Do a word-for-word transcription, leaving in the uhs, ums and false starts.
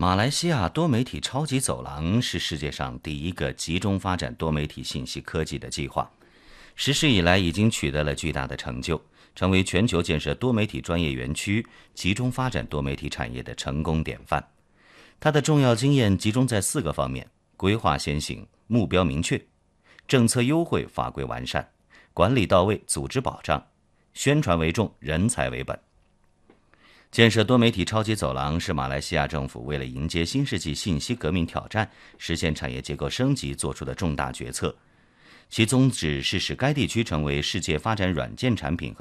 马来西亚多媒体超级走廊是世界上第一个集中发展多媒体信息科技的计划，实施以来已经取得了巨大的成就，成为全球建设多媒体专业园区、集中发展多媒体产业的成功典范。它的重要经验集中在四个方面：规划先行、目标明确、政策优惠、法规完善、管理到位、组织保障、宣传为重、人才为本。建设多媒体超级走廊是马来西亚政府为了迎接新世纪信息革命挑战，实现产业结构升级做出的重大决策。其宗旨是使该地区成为世界发展软件产品和